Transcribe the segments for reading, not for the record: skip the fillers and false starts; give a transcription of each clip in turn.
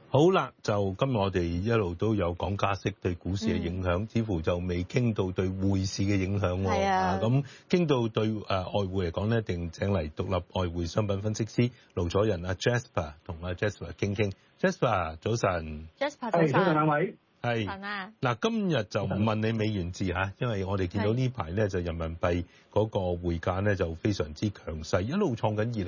好啦，就今日我哋一路都有講加息對股市嘅影響，似乎就未傾到對匯市嘅影響喎。 係啊， 咁傾到對外匯嚟講咧，一定請嚟獨立外匯商品分析師盧楚仁Jasper 同Jasper 傾傾。Jasper 早晨 ，Jasper 早晨， 早晨兩位。 係嗱，今日就唔問你美元字嚇，因為我哋見到呢排咧就人民幣嗰個匯價咧就非常之強勢，一路創緊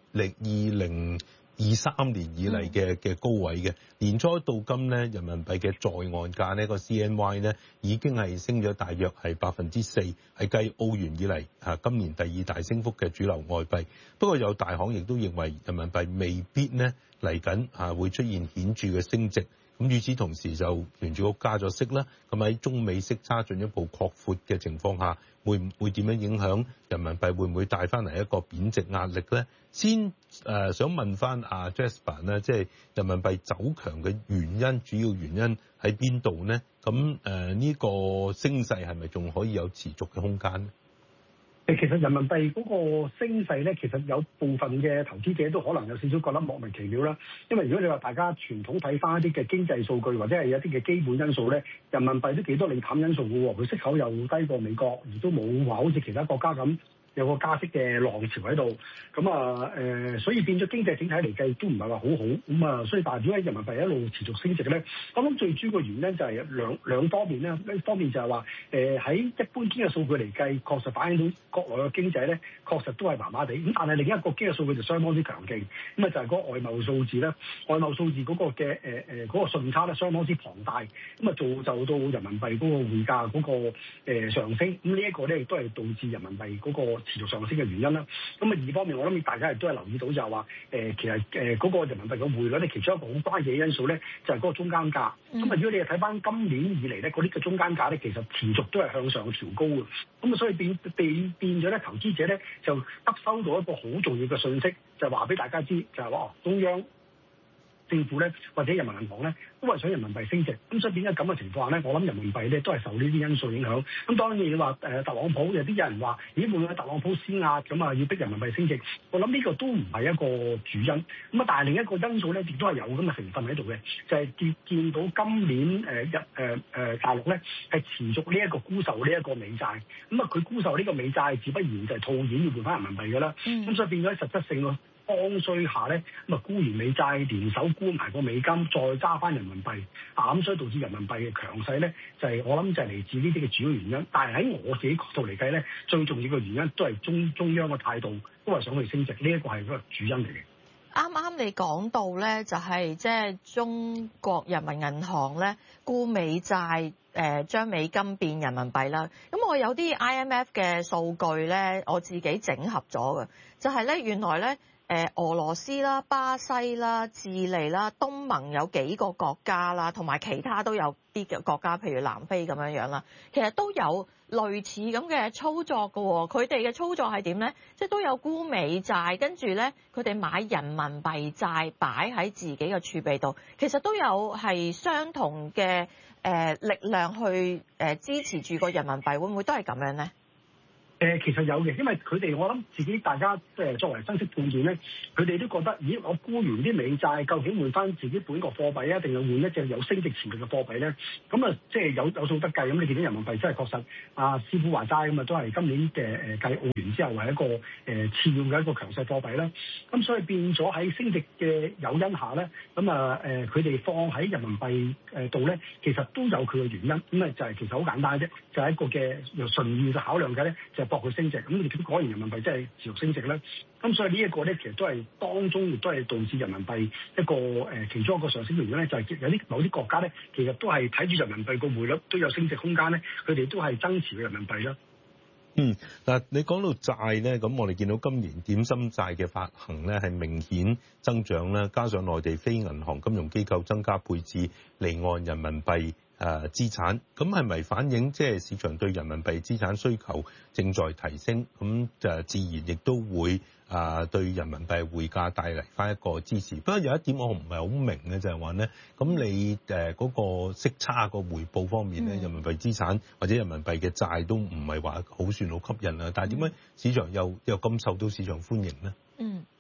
2023年以嚟嘅高位嘅。年初到今咧，人民幣嘅在岸價呢個 CNY 咧已經係升咗大約係4%，係繼澳元以嚟今年第2大升幅嘅主流外幣。不過有大行亦都認為人民幣未必呢嚟緊會出現顯著嘅升值。咁與此同時就聯儲局加咗息啦，咁喺中美息差進一步擴闊嘅情況下，會點樣影響人民幣？會唔會帶翻嚟一個貶值壓力咧？先想問翻阿 Jasper 咧，即係人民幣走強嘅主要原因喺邊度咧？咁呢個升勢係咪仲可以有持續嘅空間咧？ 其實人民幣嗰個升勢咧，其實有部分嘅投資者都可能有少少覺得莫名其妙啦。因為如果你話大家傳統睇翻一啲嘅經濟數據或者係一啲嘅基本因素咧，人民幣都幾多利淡因素嘅喎。佢息口又低過美國，而都冇話好似其他國家咁有個加息嘅浪潮喺度。咁所以變咗經濟整體嚟計都唔係話好好。所以但係點解人民幣一路持續升值咧？我諗最主要嘅原因就係兩方面啦。一方面就係話喺一般經濟數據嚟計，確實反映到國內嘅經濟咧，確實都係麻麻地。咁但係另一個經濟數據就相當之強勁。就係嗰個外貿數字咧，外貿數字嗰個嘅嗰個順差咧，相當之龐大。造就到人民幣嗰個匯價嗰個上升。呢一個咧亦都係導致人民幣嗰個持續上升嘅原因啦。二方面，我諗大家亦都係留意到就係話其實嗰個人民幣嘅匯率咧，其中一個好關鍵嘅因素咧，就係嗰個中間價。如果你係睇翻今年以嚟咧，嗰啲嘅中間價咧，其實持續都係向上調高嘅。所以變咗咧，投資者咧就得收到一個好重要嘅訊息，就話俾大家知，就係話中央政府咧或者人民銀行咧都係想人民幣升值。所以變咗咁嘅情況下咧，我諗人民幣咧都係受呢啲因素影響。當然你話特朗普有啲人話，咦會唔會特朗普施壓咁要逼人民幣升值？我諗呢個都唔係一個主因。但係另一個因素咧，亦都係有咁嘅成分喺度嘅，就係見到今年大陸咧係持續呢一個沽售呢一個美債。佢沽售呢個美債，自不然就係套現要換翻人民幣㗎啦。所以變咗實質性咯。剛需下咧，沽完美債，連手沽埋個美金，再揸翻人民幣，咁所以導致人民幣嘅強勢咧，就係我諗就係嚟自呢啲嘅主要原因。但係喺我自己角度嚟計咧，最重要嘅原因都係中央嘅態度，都係想去升值，呢一個係一個主因嚟嘅。 啱啱你講到咧，就係即係中國人民銀行咧沽美債，將美金變人民幣啦。咁我有啲 IMF 嘅數據咧，我自己整合咗嘅，就係咧原來咧。俄羅斯啦、巴西啦、智利啦、東盟有幾個國家啦，同埋其他都有啲嘅國家，譬如南非咁樣啦，其實都有類似咁嘅操作㗎喎。佢哋嘅操作係點咧？即係都有沽美債，跟住咧佢哋買人民幣債擺喺自己嘅儲備度，其實都有係相同嘅力量去支持住個人民幣，會唔會都係咁樣咧？ 其實有嘅，因為佢哋我諗自己大家作為分析判斷咧，佢哋都覺得，咦，我沽完啲美債，究竟換翻自己本國貨幣啊，定係換一隻有升值潛力嘅貨幣咧？即係有數得計。咁你見到人民幣真係確實，師傅話齋都係今年嘅計澳元之後係一個次要嘅一個強勢貨幣啦。所以變咗喺升值嘅誘因下咧，佢哋放喺人民幣度咧，其實都有佢嘅原因。就係其實好簡單啫，就係一個嘅純意嘅考量嘅咧，就係博佢升值。你見果然人民幣真係持續升值咧。所以呢一個咧，其實都係當中亦都係導致人民幣一個其中一個上升嘅原因咧，就係有啲某啲國家咧，其實都係睇住人民幣個匯率都有升值空間咧，佢哋都係增持嘅人民幣啦。 嗱，你講到債咧，咁我哋見到今年點心債嘅發行咧係明顯增長啦，加上內地非銀行金融機構增加配置離岸人民幣資產，咁係咪反映即係市場對人民幣資產需求正在提升？咁就自然亦都會對人民幣匯價帶嚟翻一個支持。不過有一點我唔係好明嘅就係話咧，咁你嗰個息差個回報方面咧，人民幣資產或者人民幣嘅債都唔係話好算好吸引啊，但係點解市場又咁受到市場歡迎咧？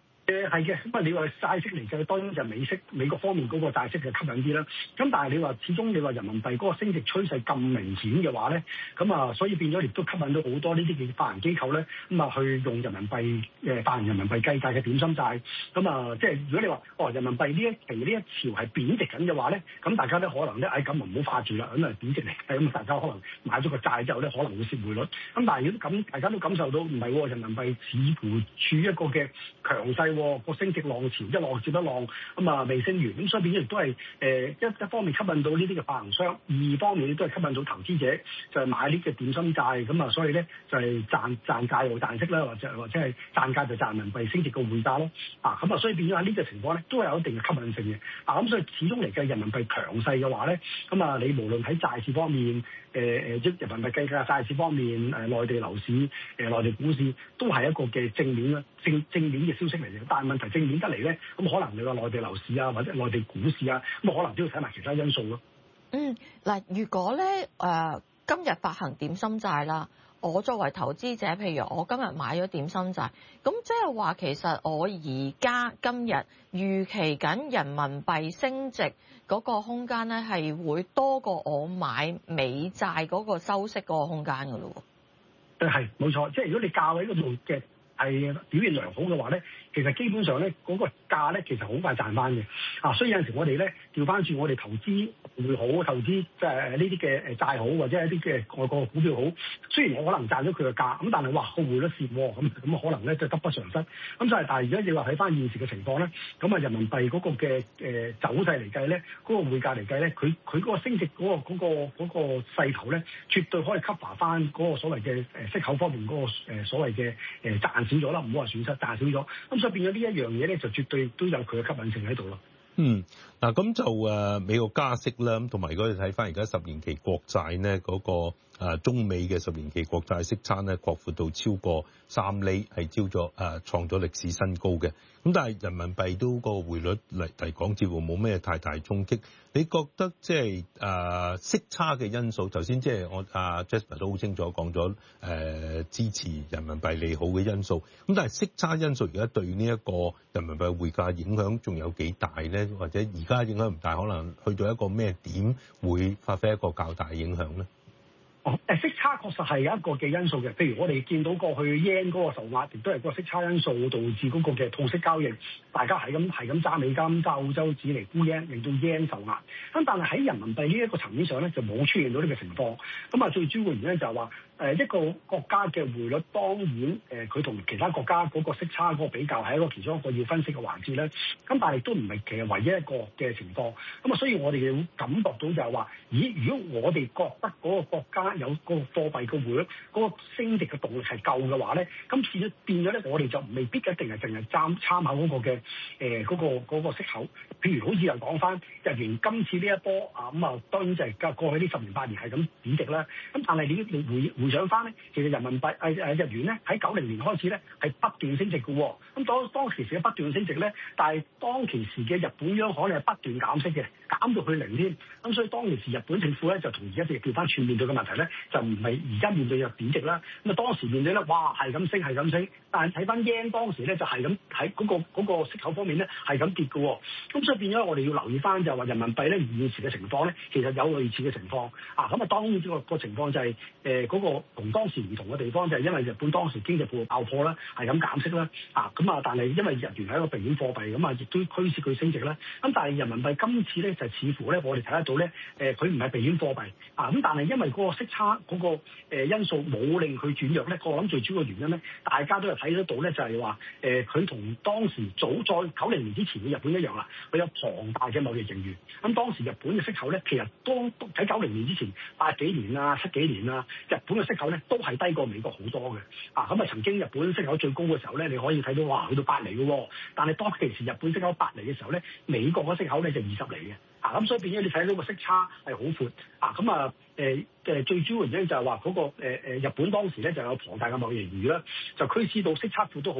係嘅，咁啊你話債息嚟計，當然就美國方面嗰個債息就吸引啲啦。咁但係你話始終你話人民幣嗰個升值趨勢咁明顯嘅話咧，咁啊所以變咗亦都吸引到好多呢啲嘅發行機構咧，咁啊去用人民幣發行人民幣計價嘅點心債。咁啊即係如果你話人民幣呢一潮係貶值緊嘅話咧，咁大家咧可能咧咁唔好化住啦，咁啊貶值嚟計，咁大家可能買咗個債之後咧可能會蝕匯率。咁但係如果咁大家都感受到唔係喎，人民幣似乎處於一個嘅強勢，個升值浪潮一浪接一浪，咁啊未升完，咁所以變咗亦都係一方面吸引到呢啲嘅發行商，二方面亦都係吸引到投資者，就係買呢個點心債，咁啊所以咧就係賺價又賺息啦，或者係賺價就賺人民幣升值個匯價咯，咁啊所以變咗喺呢個情況咧都係有一定嘅吸引性嘅，咁所以始終嚟計人民幣強勢嘅話咧，咁啊你無論喺債市方面，人民幣計價債市方面，內地樓市、內地股市都係一個嘅正面啦，正面嘅消息嚟嘅。但係問題正面得嚟咧，咁可能你話內地樓市啊，或者內地股市啊，咁可能都要睇埋其他因素咯。 嗱，如果咧今日發行點心債啦，我作為投資者，譬如我今日買咗點心債，咁即係話其實我而家今日預期緊人民幣升值嗰個空間咧，係會多過我買美債嗰個收息嗰個空間㗎咯喎。 係冇錯，即係如果你價位嗰度嘅係表現良好嘅話咧，其實基本上咧嗰個價咧其實好快賺翻嘅。所以有陣時我哋咧調翻轉，我哋投資會好，投資即係呢啲嘅債好，或者係一啲嘅外國股票好。雖然我可能賺咗佢嘅價，咁但係哇個匯率蝕喎，咁可能咧就得不償失。咁就係，但係而家你話睇翻現時嘅情況咧，咁啊人民幣嗰個嘅走勢嚟計咧，嗰個匯價嚟計咧，佢嗰個升值嗰個勢頭咧，絕對可以 cover 翻嗰個所謂嘅息口方面嗰個所謂嘅賺少咗啦，唔好話損失，賺少咗。咁所以變咗呢一樣嘢咧，就絕對都有佢嘅吸引性喺度咯。 嗱咁就美國加息啦，咁同埋如果你睇翻而家10年期國債咧嗰個中美嘅10年期國債息差咧擴闊到超過3厘，係創咗歷史新高嘅。咁但係人民幣都個匯率嚟講似乎冇咩太大衝擊。你覺得即係息差嘅因素，頭先即係我Jasper 都好清楚講咗支持人民幣利好嘅因素。咁但係息差因素而家對呢一個人民幣匯價影響仲有幾大咧？或者而家影響唔大，可能去到一個咩點會發揮一個較大影響咧？ 息差確實係有一個嘅因素嘅，譬如我哋見到過去 yen 嗰個受壓，亦都係個息差因素導致嗰個嘅套息交易，大家係咁揸美金、揸澳洲紙嚟沽 yen，令到 yen 受壓。咁但係喺人民幣呢一個層面上咧，就冇出現到呢個情況。咁啊，最主要嘅原因就係話一個國家嘅匯率，當然佢同其他國家嗰個息差嗰個比較係一個其中一個要分析嘅環節咧。咁但係亦都唔係其實唯一一個嘅情況。咁啊，所以我哋要感覺到就係話，如果我哋覺得嗰個國家有個貨幣嘅匯率嗰個升值嘅動力係夠嘅話咧，咁變咗咧，我哋就未必一定係淨係參考嗰個嘅嗰個息口。譬如好似又講翻日元今次呢一波當然就係過去呢10年8年係咁貶值啦。咁但係你回想翻咧，其實人民幣日元咧喺90年開始咧係不斷升值嘅喎。咁當其時嘅不斷升值咧，但係當其時嘅日本央行咧係不斷減息嘅，減到去0添。咁所以當其時日本政府咧就同而家調翻轉面對嘅問題咧，就唔係而家面對嘅貶值啦。咁啊當時面對咧，哇係咁升係咁升，但係睇翻 yen 當時咧就係咁喺嗰個息口方面咧係咁跌嘅喎。咁所以變咗我哋要留意翻就係話人民幣咧現時嘅情況咧，其實有類似嘅情況。咁啊當然個情況就係嗰個同當時唔同嘅地方就係因為日本當時經濟泡沫爆破啦，係咁減息啦。咁啊但係因為日元係一個避險貨幣，咁啊亦都驅使佢升值啦。咁但係人民幣今次咧就似乎咧我哋睇得到咧，佢唔係避險貨幣咁但係因為嗰個息差嗰個因素冇令佢轉弱咧，我諗最主要嘅原因咧，大家都係睇得到咧，就係話佢同當時早在90年之前嘅日本一樣啦，佢有龐大嘅貿易盈餘。咁當時日本嘅息口咧，其實當喺90年之前80幾年啊、7幾年啊，日本嘅息口咧都係低過美國好多嘅。咁曾經日本息口最高嘅時候咧，你可以睇到哇，去到8厘嘅喎。但係當其時日本息口8厘嘅時候咧，美國嘅息口咧就20厘嘅。咁所以變咗你睇到個息差係好闊。最主要原因就係話嗰個日本當時咧就有龐大嘅貿易盈餘啦，就驅使到息差闊都好啦，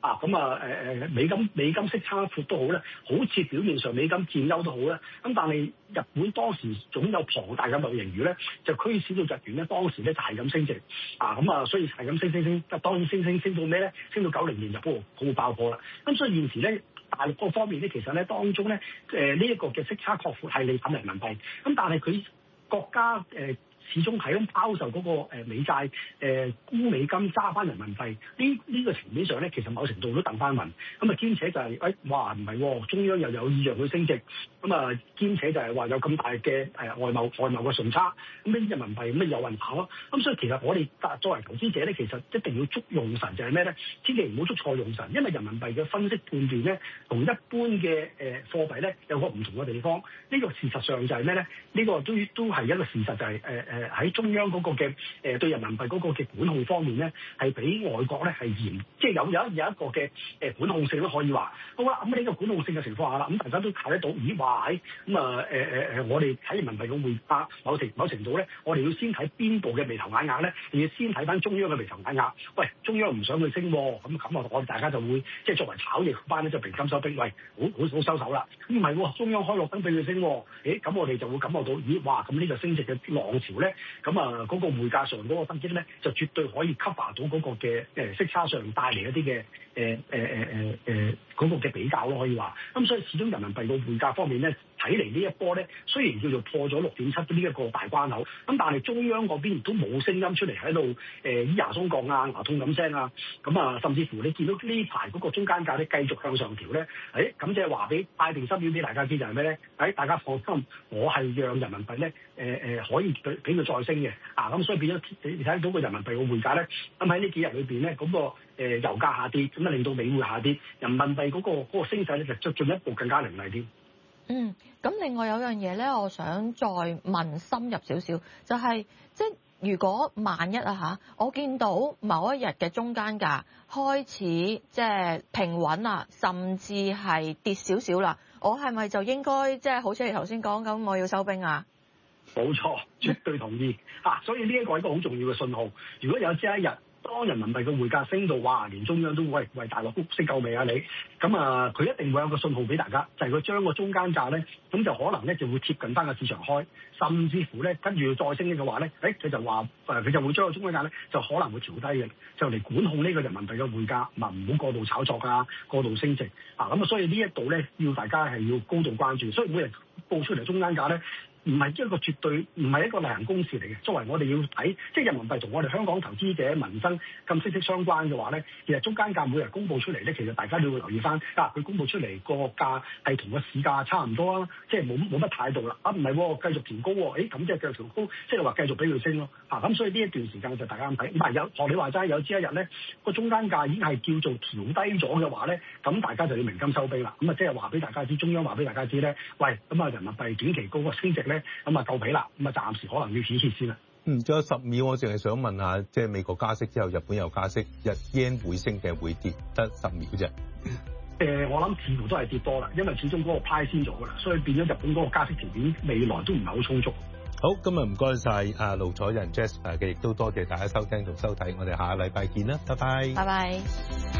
美金息差闊都好咧，好似表面上美金佔優都好咧，咁但係日本當時總有龐大嘅貿易盈餘咧，就驅使到日元咧當時咧就係咁升值，所以係咁升，當然升到咩咧？升到90年就好爆破啦。咁所以現時咧，大陸嗰方面咧，其實咧當中咧呢一個嘅息差擴闊係利淡人民幣，咁但係佢國家始終係咁拋售嗰個美債沽美金揸翻人民幣，呢個層面上咧，其實某程度都掟翻雲。咁兼且就係哇唔係喎，中央又有意讓佢升值，兼且就係話有咁大嘅外貿嘅順差，咁呢啲人民幣咁有運行咯。咁所以其實我哋作為投資者咧，其實一定要捉用神，就係咩咧？千祈唔好捉錯用神，因為人民幣嘅分析判斷咧，同一般嘅貨幣咧有個唔同嘅地方。呢個事實上就係咩咧？呢個都係一個事實，就係喺中央嗰個嘅對人民幣嗰個嘅管控方面咧，係比外國咧係嚴，即係有一個嘅管控性都可以話。好啦，咁呢個管控性嘅情況下啦，咁大家都睇得到，咦哇我哋睇人民幣嘅匯價某程度咧，我哋要先睇邊部嘅眉頭眼額咧，要先睇翻中央嘅眉頭眼額。喂，中央唔想佢升喎，咁我哋大家就會即係作為炒嘢班咧，就平金收兵，喂，好收手啦。唔係喎，中央開綠燈俾佢升喎，咁我哋就會感覺到，咦哇，咁呢個升值嘅浪潮咧。咁嗰個匯價上嗰個分析咧，就絕對可以 cover 到嗰個嘅息差上帶嚟一啲嘅嗰個嘅比較咯，可以話。咁所以始終人民幣個匯價方面咧，睇嚟呢一波咧，雖然叫做破咗6.7呢一個大關口，咁但係中央嗰邊亦都冇聲音出嚟喺度咿牙鬆降啊、牙痛咁聲啊，甚至乎你見到呢排嗰個中間價咧繼續向上調咧，咁即係話俾派定心丸俾大家知就係咩咧？大家放心，我係讓人民幣咧可以俾佢再升嘅，咁所以變咗你睇到個人民幣個匯價咧，咁喺呢幾日裏邊咧，嗰個油價下跌，咁令到美匯下跌，人民幣嗰個升勢咧就進一步更加凌厲啲。 咁另外有樣嘢咧，我想再問深入少少，就係即係如果萬一我見到某一日嘅中間價開始即係平穩啦，甚至係跌少少啦，我係咪就應該即係好似你頭先講咁，我要收兵啊？冇錯，絕對同意所以呢一個係一個好重要嘅信號。如果有朝一日，當人民幣嘅匯價升到哇，連中央都喂大陸升夠未啊你？咁佢一定會有個信號俾大家，就係佢將個中間價咧，咁就可能咧就會貼近翻個市場開，甚至乎咧跟住再升嘅話咧，佢就話佢就會將個中間價咧就可能會調低嘅，就嚟管控呢個人民幣嘅匯價，唔好過度炒作啊，過度升值咁所以呢一度咧要大家係要高度關注，所以每日報出嚟中間價咧。唔係一個絕對唔係一個例行公事嚟嘅。作為我哋要睇，即係人民幣同我哋香港投資者民生咁息息相關嘅話咧，其實中間價每日公佈出嚟咧，其實大家都會留意翻。佢公佈出嚟個價係同個市價差唔多啊，即係冇乜態度啦。唔係繼續調高喎，咁即係繼續調高，即係話繼續俾佢升咯。咁所以呢一段時間就大家咁睇。唔係學你話齋，有朝一日咧個中間價已經係叫做調低咗嘅話咧，咁大家就要鳴金收兵啦。咁即係話俾大家知，中央話俾大家知咧，喂，咁人民幣短期嗰個升值咧，咁夠皮啦，咁暫時可能要止蝕先啦。 仲有10秒，我淨係想問下，即係美國加息之後，日本又加息，yen 會升定會跌？得10秒啫。 我諗似乎都係跌多啦，因為始終嗰個派先咗噶啦，所以變咗日本嗰個加息條件未來都唔係好充足。 好，今日唔該晒盧楚仁 Jasper 嘅，亦都多謝大家收聽同收睇，我哋下個禮拜見啦，拜拜。 拜拜。